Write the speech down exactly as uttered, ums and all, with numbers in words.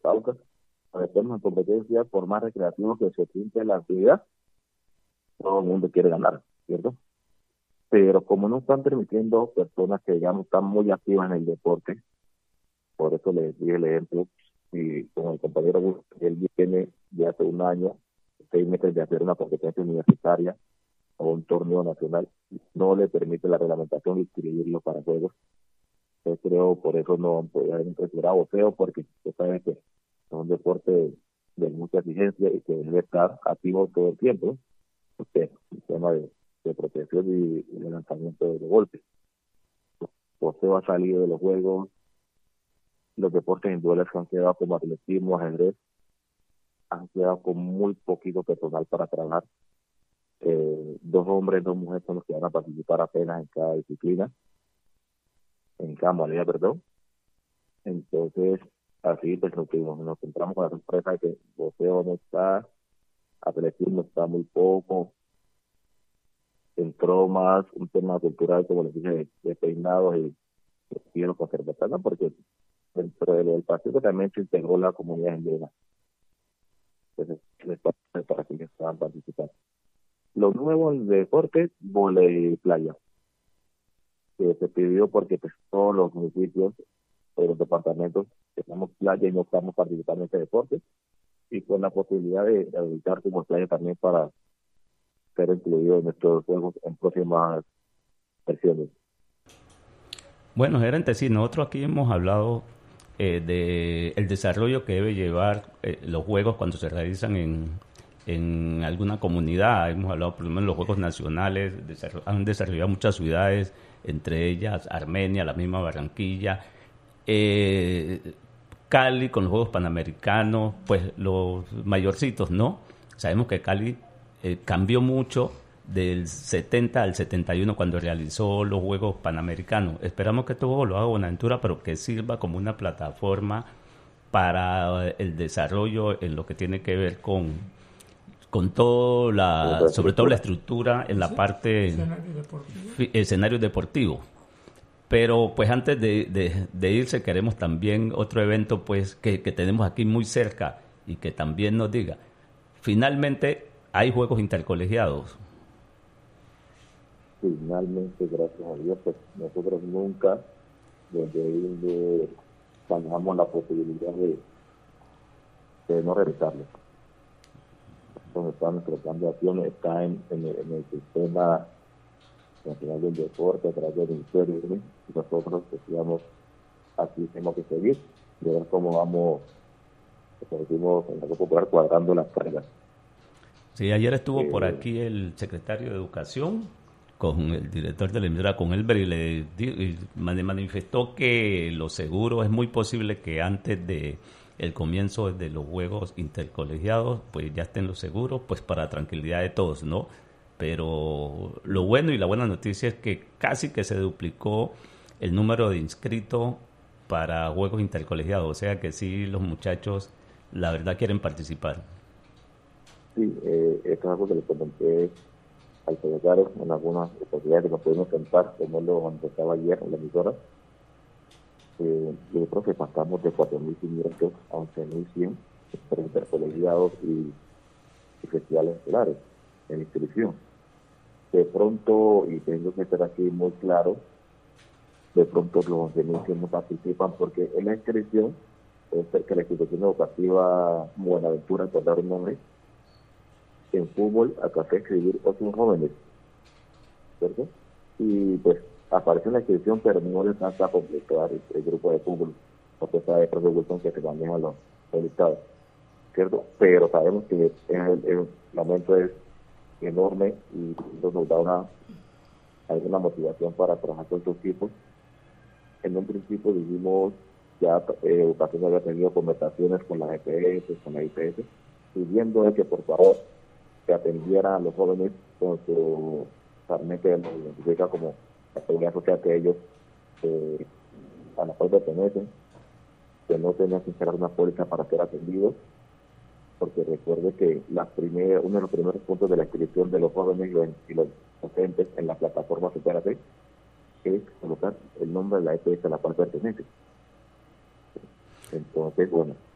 pautas, meternos en competencias, por más recreativo que se pinte la actividad, todo el mundo quiere ganar, ¿cierto? Pero como no están permitiendo personas que, digamos, están muy activas en el deporte, por eso les di el ejemplo, y con el compañero, Gus, él viene de hace un año, seis meses de hacer una competencia universitaria o un torneo nacional, no le permite la reglamentación inscribirlo para juegos. Yo creo por eso no podía haber retirado boxeo, porque usted sabe que es un deporte de, de mucha exigencia y que debe estar activo todo el tiempo, porque el tema de, de protección y, y de lanzamiento de, de golpes. Boxeo ha salido de los juegos, los deportes individuales que han quedado como atletismo, ajedrez, han quedado con muy poquito personal para trabajar. Eh, dos hombres, dos mujeres son los que van a participar apenas en cada disciplina, en cada modalidad, perdón. Entonces, así pues nos, nos nos encontramos con la sorpresa de que boxeo no está, atletismo está muy poco, entró más un tema cultural, como les dije, de, de peinados y quiero conservativa, porque dentro del, del partido también se integró la comunidad indígena. Entonces, les parece para que ellos puedan participar. Lo nuevo en el deporte, volei playa, que se pidió porque pues todos los municipios o los departamentos tenemos playa y no estamos participando en este deporte, y con la posibilidad de, de habilitar como playa también para ser incluido en estos juegos en próximas versiones. Bueno, gerente, sí, nosotros aquí hemos hablado eh, de el desarrollo que debe llevar eh, los juegos cuando se realizan en, en alguna comunidad. Hemos hablado por lo menos de los juegos nacionales, desarro- han desarrollado muchas ciudades, entre ellas Armenia, la misma Barranquilla, eh, Cali con los Juegos Panamericanos, pues los mayorcitos, ¿no? Sabemos que Cali eh, cambió mucho del setenta al setenta y uno cuando realizó los Juegos Panamericanos. Esperamos que todo lo haga Buenaventura, pero que sirva como una plataforma para el desarrollo en lo que tiene que ver con, con todo la, sobre todo la estructura en la parte Escenario deportivo. fi- escenario deportivo. Pero pues antes de, de, de irse queremos también otro evento pues que, que tenemos aquí muy cerca y que también nos diga, finalmente hay juegos intercolegiados. Finalmente, gracias a Dios, pues nosotros nunca desde ahí de, manejamos la posibilidad de, de no realizarlo. Donde está nuestro plan de acción, está en, en, el, en el sistema nacional del deporte, a través del Ministerio, ¿sí? Y nosotros decíamos, aquí tenemos que seguir, y ver cómo vamos, como decimos en la Copa Popular, cuadrando las cargas. Sí, ayer estuvo por Eh, aquí el secretario de Educación con el director de la emisora, con Elber, y le di- y mani- manifestó que lo seguro es muy posible que antes de el comienzo de los juegos intercolegiados, pues ya estén los seguros, pues para tranquilidad de todos, ¿no? Pero lo bueno y la buena noticia es que casi que se duplicó el número de inscritos para juegos intercolegiados, o sea que sí, los muchachos, la verdad, quieren participar. sí, eh, esto es algo que le comenté al secretario en algunas oportunidades que nos pudimos sentar, como él lo manifestaba ayer en la emisora. Eh, yo creo que pasamos de cuatro mil quinientos a once mil cien entre intercolegiados y, y festivales escolares en inscripción. De pronto, y tengo que ser aquí muy claro, de pronto los once mil cien no participan porque en la inscripción, puede ser que la institución educativa Buenaventura, por dar un nombre, en fútbol alcancé a escribir ocho jóvenes, ¿cierto? Y pues aparece en la inscripción, pero no le alcanza a completar el, el grupo de fútbol, porque sabe el profe Wilson que se manejan los, los listados, ¿cierto? Pero sabemos que el, el aumento es enorme y eso nos da una, alguna motivación para trabajar con estos equipos. En un principio dijimos, ya eh, Educación había tenido conversaciones con las E P S, con la I P S, pidiendo de que por favor que atendieran a los jóvenes con su carnet que los identifica como la seguridad social que ellos eh, a la cual pertenecen, que no tenían que instalar una póliza para ser atendidos, porque recuerde que la primer, uno de los primeros puntos de la inscripción de los jóvenes y los, y los docentes en la plataforma Supérate es colocar el nombre de la E P S a la cual pertenece. Entonces, bueno,